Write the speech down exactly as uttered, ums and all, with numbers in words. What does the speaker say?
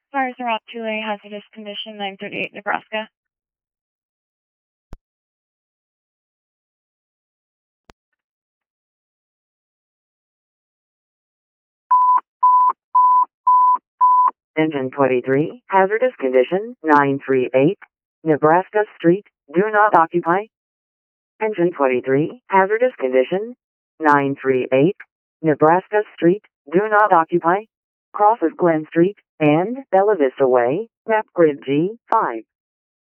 Fires are up to a hazardous condition, nine thirty-eight Nebraska. Engine twenty-three, hazardous condition, nine three eight, Nebraska Street, do not occupy. Engine twenty-three, hazardous condition, nine three eight, Nebraska Street, do not occupy. Crosses Glen Street and Bella Vista Way, map grid G five.